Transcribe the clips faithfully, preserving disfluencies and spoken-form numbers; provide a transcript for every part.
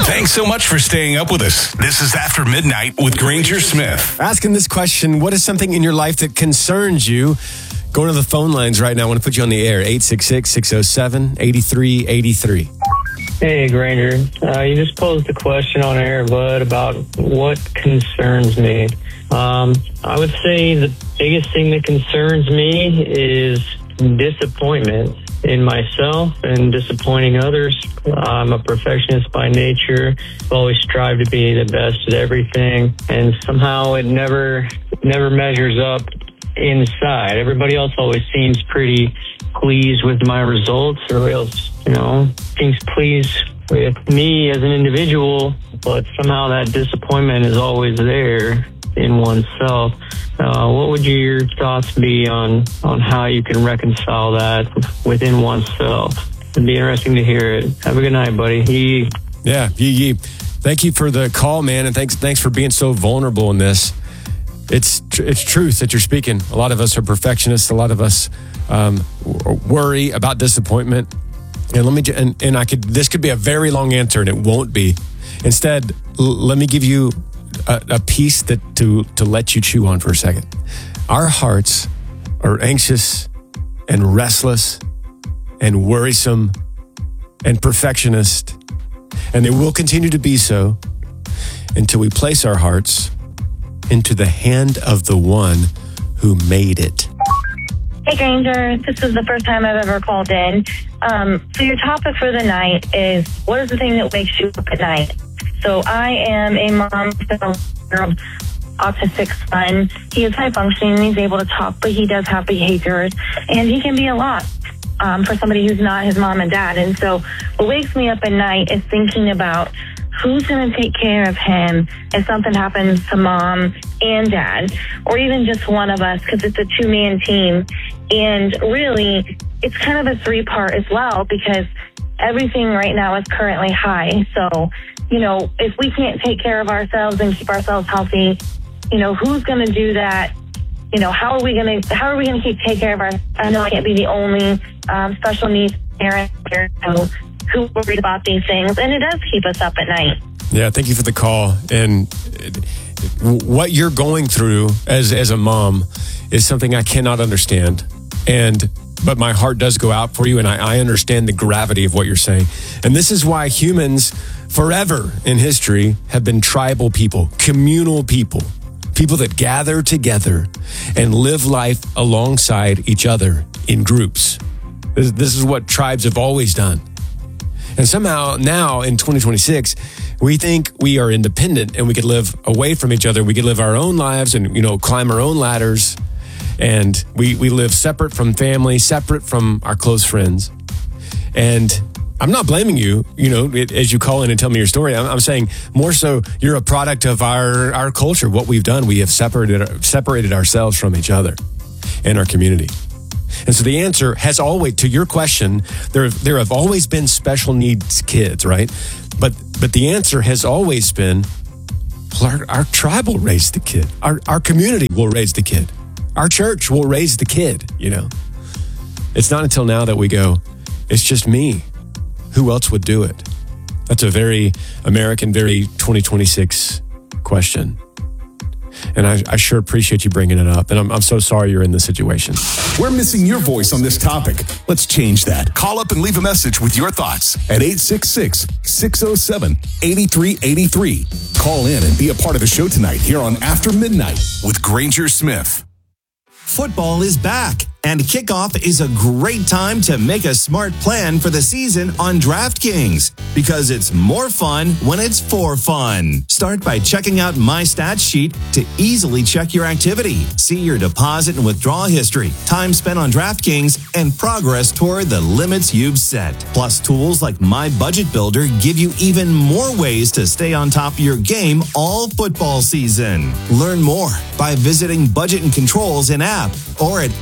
Thanks so much for staying up with us. This is After Midnight with Granger Smith. Asking this question, what is something in your life that concerns you? Going to the phone lines right now. I want to put you on the air. eight six six, six oh seven, eight three eight three. Hey, Granger. Uh, you just posed a question on air, bud, about what concerns me. Um, I would say the biggest thing that concerns me is disappointment in myself and disappointing others. I'm a perfectionist by nature. I've always strived to be the best at everything, and somehow it never, never measures up inside. Everybody else always seems pretty pleased with my results, or else, you know, seems pleased with me as an individual, but somehow that disappointment is always there in oneself. Uh, what would your thoughts be on, on how you can reconcile that within oneself? It'd be interesting to hear it. Have a good night, buddy. Yee. Yeah, yee yee. Thank you for the call, man, and thanks thanks for being so vulnerable in this. It's it's truth that you're speaking. A lot of us are perfectionists. A lot of us um, worry about disappointment. And let me and, and I could this could be a very long answer, and it won't be. Instead, l- let me give you a, a piece that to to let you chew on for a second. Our hearts are anxious and restless and worrisome and perfectionist, and they will continue to be so until we place our hearts into the hand of the one who made it. Hey, Granger. This is the first time I've ever called in. Um, so your topic for the night is, what is the thing that wakes you up at night? So I am a mom to a autistic son. He is high functioning and he's able to talk, but he does have behaviors, and he can be a lot um, for somebody who's not his mom and dad. And so what wakes me up at night is thinking about who's going to take care of him if something happens to mom and dad, or even just one of us, because it's a two-man team. And really, it's kind of a three-part as well, because everything right now is currently high. So, you know, if we can't take care of ourselves and keep ourselves healthy, you know, who's going to do that? You know, how are we going to, how are we going to keep take care of our, I know I can't be the only um, special needs parent here, so who worried about these things, and it does keep us up at night. Yeah, thank you for the call. And what you're going through as as a mom is something I cannot understand. And but my heart does go out for you, and I, I understand the gravity of what you're saying. And this is why humans forever in history have been tribal people, communal people, people that gather together and live life alongside each other in groups. This, this is what tribes have always done. And somehow now in twenty twenty-six, we think we are independent and we could live away from each other. We could live our own lives and, you know, climb our own ladders. And we, we live separate from family, separate from our close friends. And I'm not blaming you, you know, it, as you call in and tell me your story. I'm, I'm saying more so you're a product of our, our culture. What we've done, we have separated, separated ourselves from each other and our community. And so the answer has always, to your question, there there have always been special needs kids, right? But but the answer has always been, well, our, our tribe will raise the kid. Our our community will raise the kid. Our church will raise the kid, you know? It's not until now that we go, it's just me. Who else would do it? That's a very American, very twenty twenty-six question. And I, I sure appreciate you bringing it up. And I'm, I'm so sorry you're in this situation. We're missing your voice on this topic. Let's change that. Call up and leave a message with your thoughts at eight six six, six oh seven, eight three eight three. Call in and be a part of the show tonight here on After Midnight with Granger Smith. Football is back, and kickoff is a great time to make a smart plan for the season on DraftKings, because it's more fun when it's for fun. Start by checking out My Stats Sheet to easily check your activity, see your deposit and withdrawal history, time spent on DraftKings, and progress toward the limits you've set. Plus, tools like My Budget Builder give you even more ways to stay on top of your game all football season. Learn more by visiting Budget and Controls in app or at R G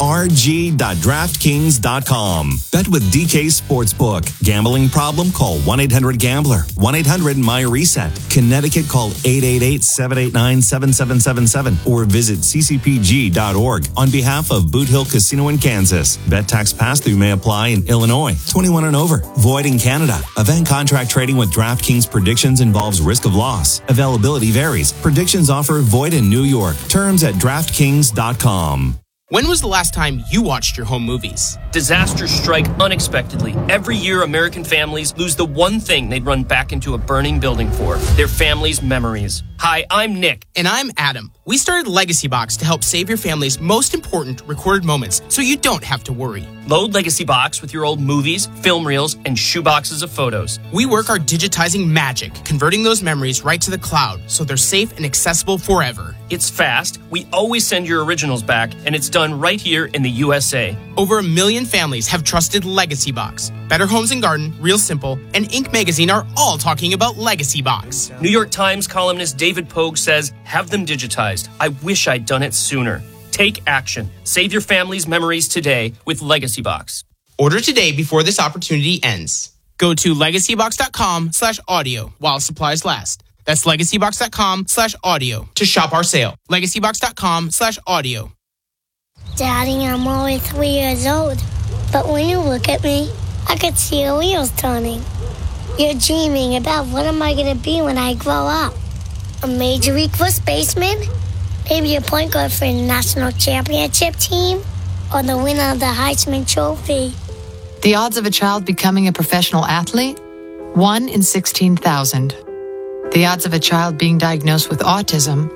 g dot draft kings dot com. Bet with D K Sportsbook. Gambling problem? Call one eight hundred gambler. one eight hundred my reset. Connecticut, call eight eight eight, seven eight nine, seven seven seven seven or visit c c p g dot org on behalf of Boot Hill Casino in Kansas. Bet tax pass-through may apply in Illinois. twenty-one and over. Void in Canada. Event contract trading with DraftKings predictions involves risk of loss. Availability varies. Predictions offer void in New York. Terms at draft kings dot com. When was the last time you watched your home movies? Disasters strike unexpectedly. Every year, American families lose the one thing they'd run back into a burning building for, their family's memories. Hi, I'm Nick. And I'm Adam. We started Legacy Box to help save your family's most important recorded moments so you don't have to worry. Load Legacy Box with your old movies, film reels, and shoeboxes of photos. We work our digitizing magic, converting those memories right to the cloud so they're safe and accessible forever. It's fast, we always send your originals back, and it's done right here in the U S A. Over a million families have trusted Legacy Box. Better Homes and Garden, Real Simple, and Inc Magazine are all talking about Legacy Box. New York Times columnist David Pogue says, have them digitized. I wish I'd done it sooner. Take action. Save your family's memories today with Legacy Box. Order today before this opportunity ends. Go to legacybox.com slash audio while supplies last. That's legacybox.com slash audio to shop our sale. legacybox.com slash audio. Daddy, I'm only three years old, but when you look at me, I could see the wheels turning. You're dreaming about what am I going to be when I grow up? A Major League First baseman? Maybe a point guard for a national championship team? Or the winner of the Heisman Trophy? The odds of a child becoming a professional athlete? one in sixteen thousand. The odds of a child being diagnosed with autism?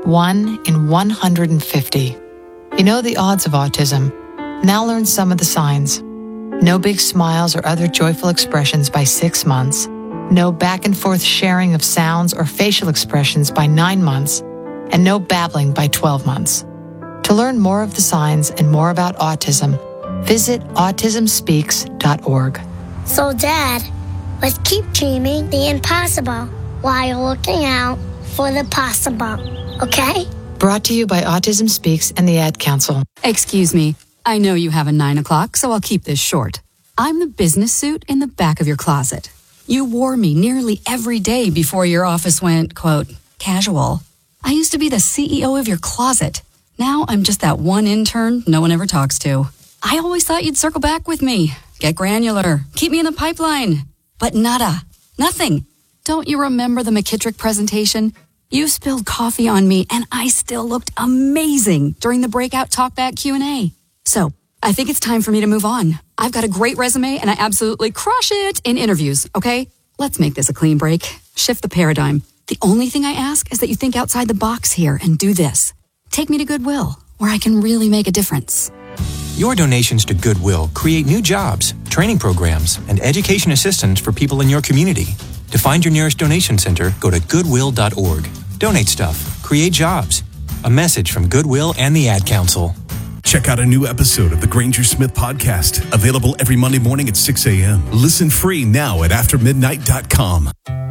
one in one hundred fifty. You know the odds of autism. Now learn some of the signs. No big smiles or other joyful expressions by six months. No back and forth sharing of sounds or facial expressions by nine months. And no babbling by twelve months. To learn more of the signs and more about autism, visit autism speaks dot org. So, Dad, let's keep dreaming the impossible while looking out for the possible, okay? Brought to you by Autism Speaks and the Ad Council. Excuse me. I know you have a nine o'clock, so I'll keep this short. I'm the business suit in the back of your closet. You wore me nearly every day before your office went, quote, casual. I used to be the C E O of your closet. Now I'm just that one intern no one ever talks to. I always thought you'd circle back with me, get granular, keep me in the pipeline. But nada, nothing. Don't you remember the McKittrick presentation? You spilled coffee on me and I still looked amazing during the breakout talkback Q and A. So I think it's time for me to move on. I've got a great resume and I absolutely crush it in interviews, okay? Let's make this a clean break. Shift the paradigm. The only thing I ask is that you think outside the box here and do this. Take me to Goodwill, where I can really make a difference. Your donations to Goodwill create new jobs, training programs, and education assistance for people in your community. To find your nearest donation center, go to goodwill dot org. Donate stuff. Create jobs. A message from Goodwill and the Ad Council. Check out a new episode of the Granger Smith Podcast, available every Monday morning at six a.m. Listen free now at after midnight dot com.